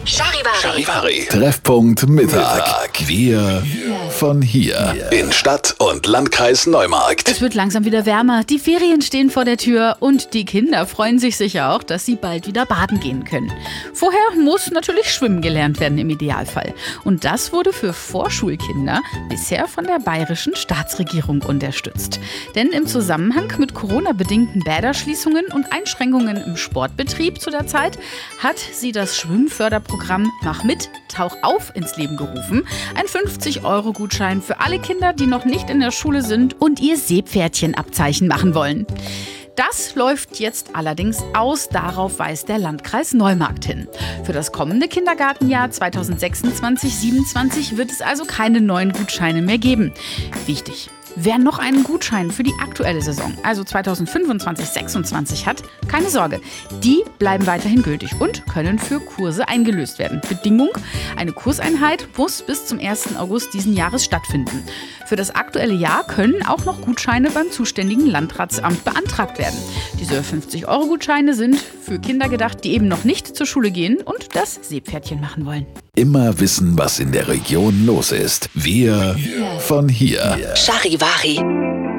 Charivari. Treffpunkt Mittag. Wir von hier. In Stadt und Landkreis Neumarkt. Es wird langsam wieder wärmer, die Ferien stehen vor der Tür und die Kinder freuen sich sicher auch, dass sie bald wieder baden gehen können. Vorher muss natürlich schwimmen gelernt werden im Idealfall. Und das wurde für Vorschulkinder bisher von der bayerischen Staatsregierung unterstützt. Denn im Zusammenhang mit Corona-bedingten Bäderschließungen und Einschränkungen im Sportbetrieb zu der Zeit hat sie das Schwimmförderprogramm Mach mit, Tauch auf ins Leben gerufen. Ein 50-Euro-Gutschein für alle Kinder, die noch nicht in der Schule sind und ihr Seepferdchenabzeichen machen wollen. Das läuft jetzt allerdings aus, darauf weist der Landkreis Neumarkt hin. Für das kommende Kindergartenjahr 2026/27 wird es also keine neuen Gutscheine mehr geben. Wichtig: Wer noch einen Gutschein für die aktuelle Saison, also 2025/26 hat, keine Sorge, die bleiben weiterhin gültig und können für Kurse eingelöst werden. Bedingung: Eine Kurseinheit muss bis zum 1. August diesen Jahres stattfinden. Für das aktuelle Jahr können auch noch Gutscheine beim zuständigen Landratsamt beantragt werden. Diese 50-Euro-Gutscheine sind für Kinder gedacht, die eben noch nicht zur Schule gehen und das Seepferdchen machen wollen. Immer wissen, was in der Region los ist. Wir von hier. Charivari.